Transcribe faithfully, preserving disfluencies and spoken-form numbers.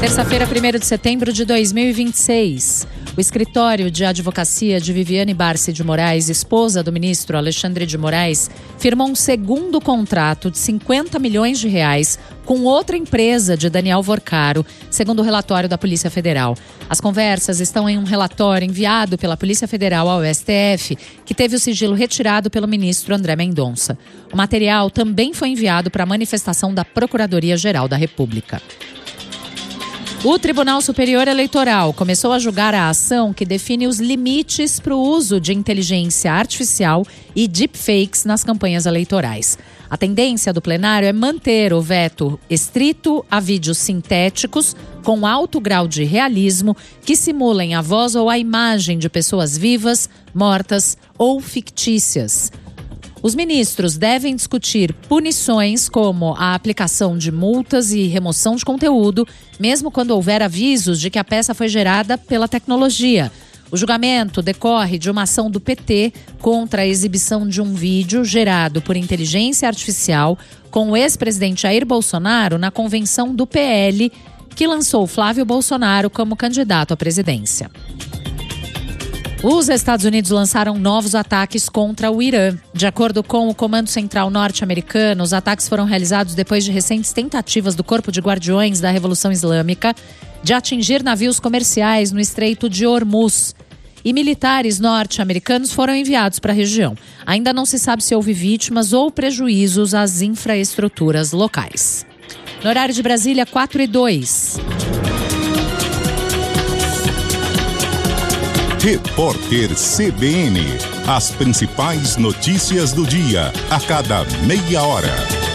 Terça-feira, primeiro de setembro de dois mil e vinte e seis. O escritório de advocacia de Viviane Barsi de Moraes, esposa do ministro Alexandre de Moraes, firmou um segundo contrato de cinquenta milhões de reais com outra empresa de Daniel Vorcaro, segundo o relatório da Polícia Federal. As conversas estão em um relatório enviado pela Polícia Federal ao S T F, que teve o sigilo retirado pelo ministro André Mendonça. O material também foi enviado para a manifestação da Procuradoria-Geral da República. O Tribunal Superior Eleitoral começou a julgar a ação que define os limites para o uso de inteligência artificial e deepfakes nas campanhas eleitorais. A tendência do plenário é manter o veto estrito a vídeos sintéticos com alto grau de realismo que simulem a voz ou a imagem de pessoas vivas, mortas ou fictícias. Os ministros devem discutir punições como a aplicação de multas e remoção de conteúdo, mesmo quando houver avisos de que a peça foi gerada pela tecnologia. O julgamento decorre de uma ação do P T contra a exibição de um vídeo gerado por inteligência artificial com o ex-presidente Jair Bolsonaro na convenção do P L, que lançou Flávio Bolsonaro como candidato à presidência. Os Estados Unidos lançaram novos ataques contra o Irã. De acordo com o Comando Central norte-americano, os ataques foram realizados depois de recentes tentativas do Corpo de Guardiões da Revolução Islâmica de atingir navios comerciais no Estreito de Hormuz. E militares norte-americanos foram enviados para a região. Ainda não se sabe se houve vítimas ou prejuízos às infraestruturas locais. No horário de Brasília, quatro e dois. Repórter C B N. As principais notícias do dia, a cada meia hora.